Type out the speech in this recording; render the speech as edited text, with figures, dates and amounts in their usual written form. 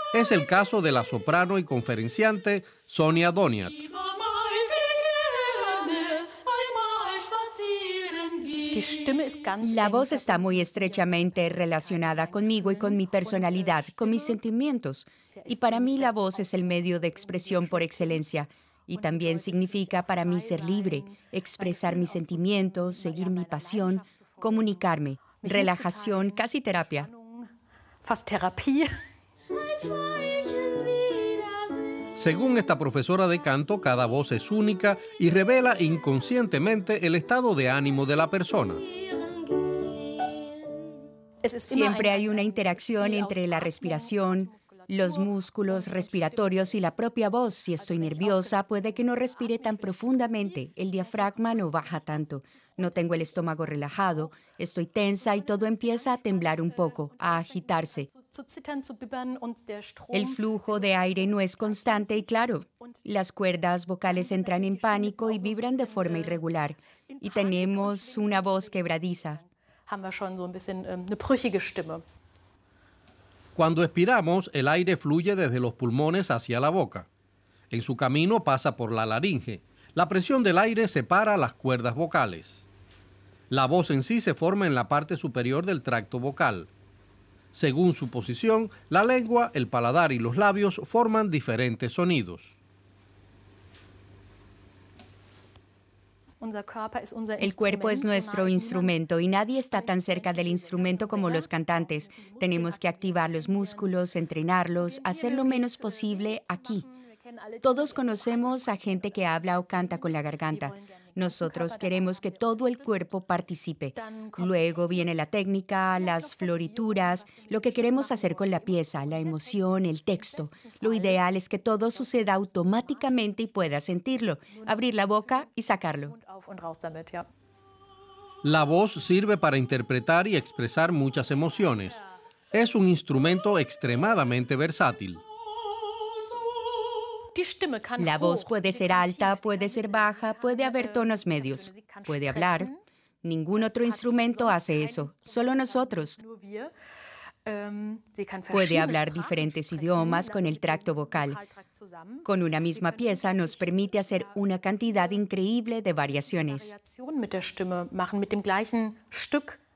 Es el caso de la soprano y conferenciante Sonia Doniat. La voz está muy estrechamente relacionada conmigo y con mi personalidad, con mis sentimientos. Y para mí la voz es el medio de expresión por excelencia. Y también significa para mí ser libre, expresar mis sentimientos, seguir mi pasión, comunicarme, relajación, casi terapia. Fast Therapie. Según esta profesora de canto, cada voz es única y revela inconscientemente el estado de ánimo de la persona. Siempre hay una interacción entre la respiración, los músculos respiratorios y la propia voz. Si estoy nerviosa, puede que no respire tan profundamente, el diafragma no baja tanto, no tengo el estómago relajado, estoy tensa y todo empieza a temblar un poco, a agitarse. El flujo de aire no es constante y claro. Las cuerdas vocales entran en pánico y vibran de forma irregular. Y tenemos una voz quebradiza. Cuando expiramos, el aire fluye desde los pulmones hacia la boca. En su camino pasa por la laringe. La presión del aire separa las cuerdas vocales. La voz en sí se forma en la parte superior del tracto vocal. Según su posición, la lengua, el paladar y los labios forman diferentes sonidos. El cuerpo es nuestro instrumento y nadie está tan cerca del instrumento como los cantantes. Tenemos que activar los músculos, entrenarlos, hacer lo menos posible aquí. Todos conocemos a gente que habla o canta con la garganta. Nosotros queremos que todo el cuerpo participe. Luego viene la técnica, las florituras, lo que queremos hacer con la pieza, la emoción, el texto. Lo ideal es que todo suceda automáticamente y puedas sentirlo, abrir la boca y sacarlo. La voz sirve para interpretar y expresar muchas emociones. Es un instrumento extremadamente versátil. La voz puede ser alta, puede ser baja, puede haber tonos medios, puede hablar. Ningún otro instrumento hace eso, solo nosotros. Puede hablar diferentes idiomas con el tracto vocal. Con una misma pieza nos permite hacer una cantidad increíble de variaciones.